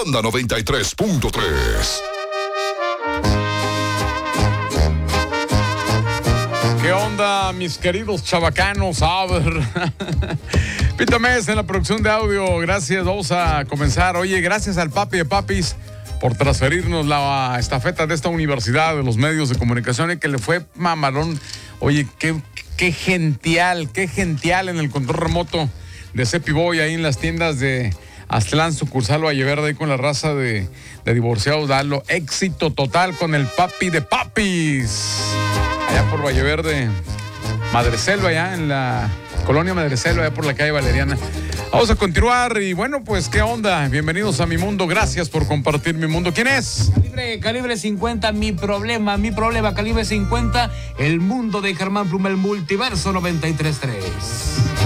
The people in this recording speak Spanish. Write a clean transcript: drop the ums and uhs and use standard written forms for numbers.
Onda 93.3. ¿Qué onda, mis queridos chavacanos? A ver. Pito Mes en la producción de audio. Gracias, vamos a comenzar. Oye, gracias al papi de papis por transferirnos la estafeta de esta universidad de los medios de comunicación y que le fue mamalón. Oye, qué genial en el control remoto de Cepi Boy ahí en las tiendas de Aztlán, sucursal Valleverde, ahí con la raza de divorciados. Dalo, éxito total con el papi de papis. Allá por Valleverde, Madreselva, allá en la colonia Madreselva, allá por la calle Valeriana. Vamos a continuar y bueno, pues, ¿qué onda? Bienvenidos a mi mundo, gracias por compartir mi mundo. ¿Quién es? Calibre 50, mi problema, Calibre 50, el mundo de Germán Pluma, el multiverso 93.3.